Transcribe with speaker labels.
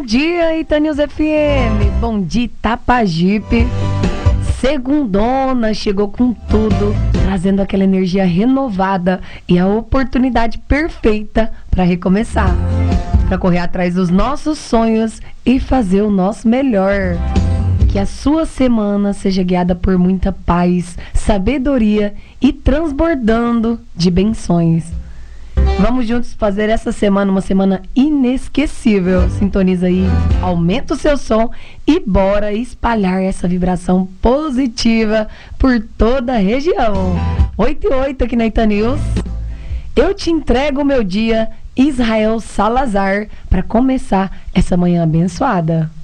Speaker 1: Bom dia, Itanews FM. Bom dia, Itapajipe. Segundona chegou com tudo, trazendo aquela energia renovada e a oportunidade perfeita para recomeçar, para correr atrás dos nossos sonhos e fazer o nosso melhor. Que a sua semana seja guiada por muita paz, sabedoria e transbordando de benções. Vamos juntos fazer essa semana uma semana inesquecível. Sintoniza aí, aumenta o seu som e bora espalhar essa vibração positiva por toda a região. 8 e 8 aqui na Itanews. Eu te entrego o meu dia, Israel Salazar, para começar essa manhã abençoada.